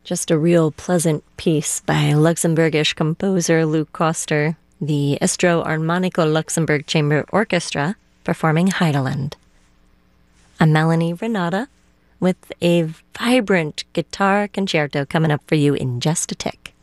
Just a real pleasant piece by Luxembourgish composer Luc Koster, the Estro Armonico Luxembourg Chamber Orchestra performing Heideland. I'm Melanie Renata with a vibrant guitar concerto coming up for you in just a tick.